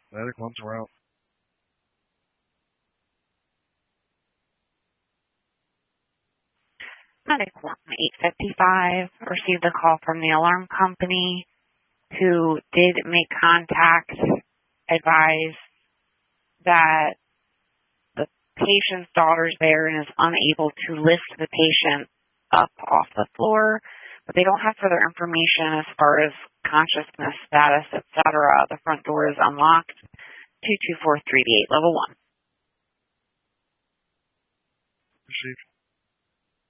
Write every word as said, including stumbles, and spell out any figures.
Medic ones were out. Medic one eight fifty-five received a call from the alarm company who did make contact, advise that the patient's daughter's there and is unable to lift the patient up off the floor, but they don't have further information as far as consciousness status, et cetera. The front door is unlocked. two two four three eight, level one. Received.